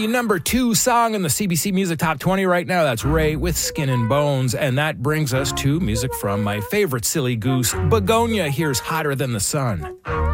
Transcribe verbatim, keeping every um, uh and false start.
the number two song in the C B C Music Top twenty right now. That's Ray with Skin and Bones. And that brings us to music from my favorite silly goose, Begonia. Here's Hotter Than the Sun.